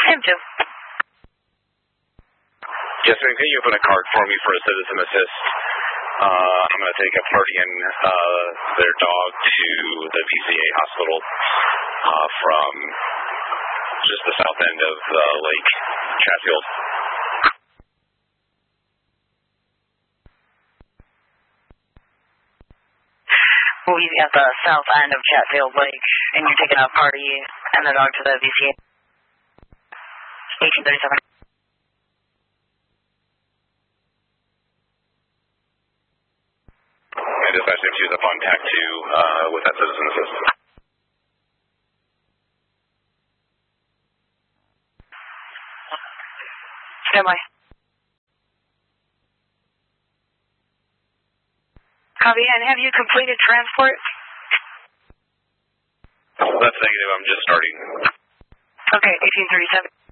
Jim. Yes, ma'am. Can you open a card for me for a citizen assist? I'm going to take a party and their dog to the VCA hospital from just the south end of Lake Chatfield. We'll be at the south end of Chatfield Lake, and you're taking a party and the dog to the VCA. 1837. And dispatch name 2 is up on TAC 2 with that citizen assist. Stand by. Copy, and have you completed transport? That's negative. I'm just starting. Okay, 1837.